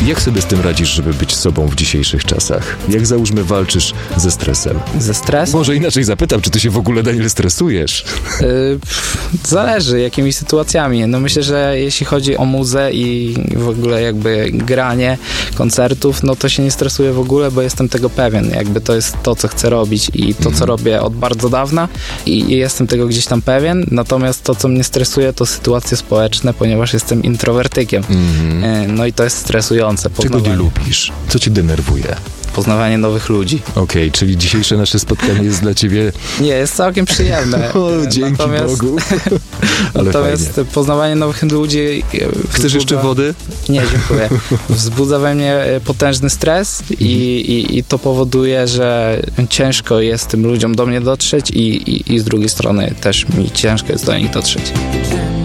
Jak sobie z tym radzisz, żeby być sobą w dzisiejszych czasach? Jak załóżmy walczysz ze stresem? Ze stresem? Może inaczej zapytam, czy ty się w ogóle, Daniel, stresujesz? Zależy jakimi sytuacjami. No myślę, że jeśli chodzi o muzę i w ogóle jakby granie koncertów, no to się nie stresuję w ogóle, bo jestem tego pewien. Jakby to jest to, co chcę robić i to, co robię od bardzo dawna i jestem tego gdzieś tam pewien. Natomiast to, co mnie stresuje, to sytuacje społeczne, ponieważ jestem introwertykiem. No i to jest stresujące. Czego nie lubisz? Co cię denerwuje? Poznawanie nowych ludzi. Okej, czyli dzisiejsze nasze spotkanie jest dla ciebie... Nie, jest całkiem przyjemne. Dzięki Bogu. Ale natomiast fajnie. poznawanie nowych ludzi... Chcesz jeszcze wody? Nie, dziękuję. Wzbudza we mnie potężny stres i to powoduje, że ciężko jest tym ludziom do mnie dotrzeć i z drugiej strony też mi ciężko jest do nich dotrzeć.